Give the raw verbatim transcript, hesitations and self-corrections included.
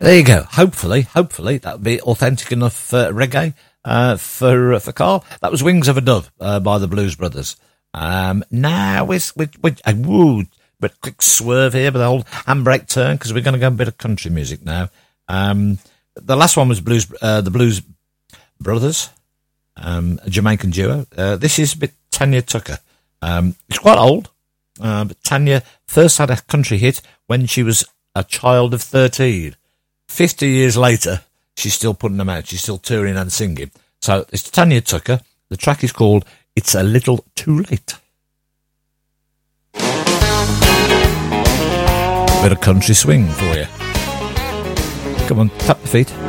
There you go. Hopefully, hopefully that'll be authentic enough uh, reggae uh, for uh, for Carl. That was Wings of a Dove uh, by the Blues Brothers. Um, now we're, we're, we're uh, woo, but quick swerve here with the old handbrake turn because we're going to go a bit of country music now. Um, the last one was Blues, uh, the Blues Brothers, um, a Jamaican duo. Uh, this is a bit Tanya Tucker. Um, it's quite old, uh, but Tanya first had a country hit when she was a child of thirteen. Fifty years later, she's still putting them out. She's still touring and singing. So it's Tanya Tucker. The track is called It's a Little Too Late. Bit of country swing for you. Come on, tap the feet.